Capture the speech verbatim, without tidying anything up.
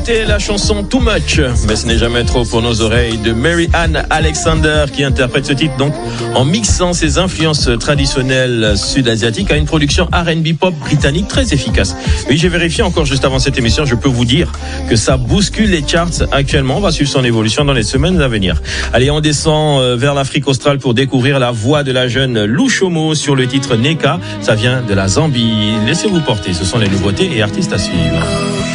C'est la chanson Too Much, mais ce n'est jamais trop pour nos oreilles, de Mary Ann Alexander, qui interprète ce titre donc en mixant ses influences traditionnelles sud-asiatiques à une production R and B pop britannique très efficace. Oui, j'ai vérifié encore juste avant cette émission, je peux vous dire que ça bouscule les charts actuellement. On va suivre son évolution dans les semaines à venir. Allez, on descend vers l'Afrique australe pour découvrir la voix de la jeune Lou Chomo sur le titre Neka. Ça vient de la Zambie. Laissez-vous porter, ce sont les nouveautés et artistes à suivre.